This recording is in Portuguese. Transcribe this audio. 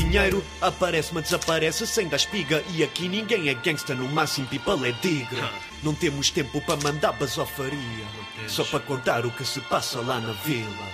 dinheiro, aparece mas desaparece sem dar espiga. E aqui ninguém é gangsta, no máximo people é diga. Não temos tempo para mandar basofaria, só para contar o que se passa lá na vila.